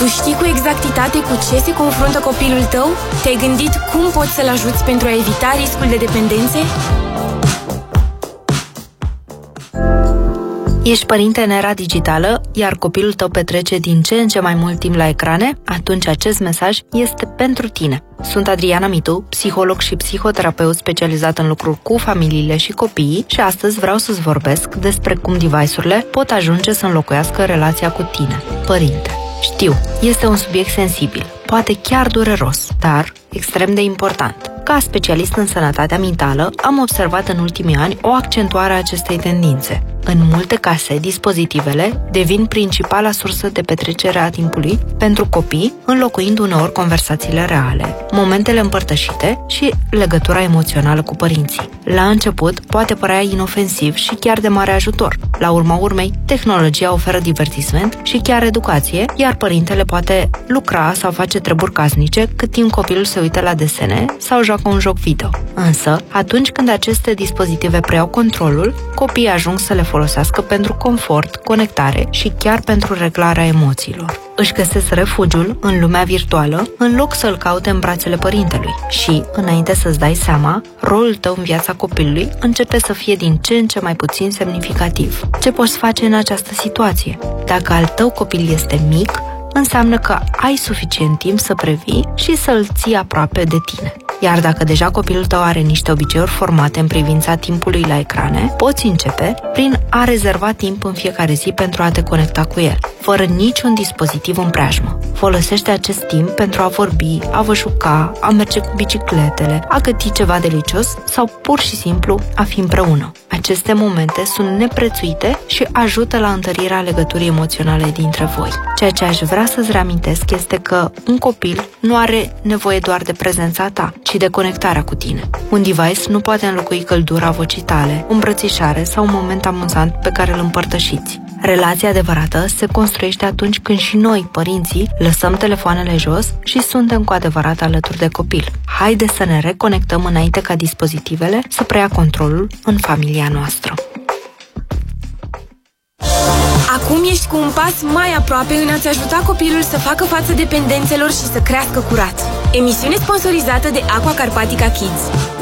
știi cu exactitate cu ce se confruntă copilul tău? Te-ai gândit cum poți să-l ajuți pentru a evita riscul de dependențe? Ești părinte în era digitală, iar copilul tău petrece din ce în ce mai mult timp la ecrane? Atunci acest mesaj este pentru tine. Sunt Adriana Mitu, psiholog și psihoterapeut specializat în lucruri cu familiile și copiii și astăzi vreau să-ți vorbesc despre cum device-urile pot ajunge să înlocuiască relația cu tine, părinte. Știu, este un subiect sensibil, poate chiar dureros, dar extrem de important. Ca specialist în sănătatea mentală, am observat în ultimii ani o accentuare a acestei tendințe. În multe case, dispozitivele devin principala sursă de petrecere a timpului pentru copii, înlocuind uneori conversațiile reale, momentele împărtășite și legătura emoțională cu părinții. La început, poate părea inofensiv și chiar de mare ajutor. La urma urmei, tehnologia oferă divertisment și chiar educație, iar părintele poate lucra sau face treburi casnice cât timp copilul se uită la desene sau joacă un joc video. Însă, atunci când aceste dispozitive preiau controlul, copiii ajung să le folosească pentru confort, conectare și chiar pentru reglarea emoțiilor. Își găsesc refugiul în lumea virtuală în loc să-l caute în brațele părintelui și, înainte să-ți dai seama, rolul tău în viața copilului începe să fie din ce în ce mai puțin semnificativ. Ce poți face în această situație? Dacă al tău copil este mic, înseamnă că ai suficient timp să previi și să-l ții aproape de tine. Iar dacă deja copilul tău are niște obiceiuri formate în privința timpului la ecrane, poți începe prin a rezerva timp în fiecare zi pentru a te conecta cu el, fără niciun dispozitiv în preajmă. Folosește acest timp pentru a vorbi, a vă juca, a merge cu bicicletele, a găti ceva delicios sau pur și simplu a fi împreună. Aceste momente sunt neprețuite și ajută la întărirea legăturii emoționale dintre voi. Ceea ce aș vrea să-ți reamintesc este că un copil nu are nevoie doar de prezența ta, ci de conectarea cu tine. Un device nu poate înlocui căldura vocii tale, o îmbrățișare sau un moment amuzant pe care îl împărtășiți. Relația adevărată se construiește atunci când și noi, părinții, lăsăm telefoanele jos și suntem cu adevărat alături de copil. Haide să ne reconectăm înainte ca dispozitivele să preia controlul în familia noastră. Acum ești cu un pas mai aproape în a-ți ajuta copilul să facă față dependențelor și să crească curat. Emisiune sponsorizată de Aqua Carpatica Kids.